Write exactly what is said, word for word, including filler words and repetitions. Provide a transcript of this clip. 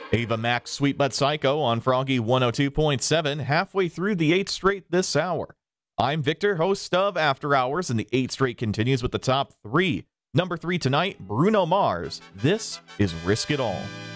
Ava Max Sweet But Psycho on Froggy one oh two point seven, halfway through the eighth straight this hour. I'm Victor, host of After Hours, and the eighth straight continues with the top three. Number three tonight, Bruno Mars. This is Risk It All.